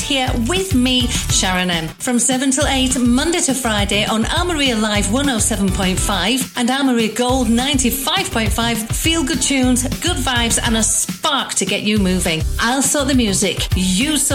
here with me, Sharon M. From 7 till 8, Monday to Friday on Armoria Live 107.5 and Armoria Gold 95.5. Feel good tunes, good vibes and a spark to get you moving. I'll sort the music. You sort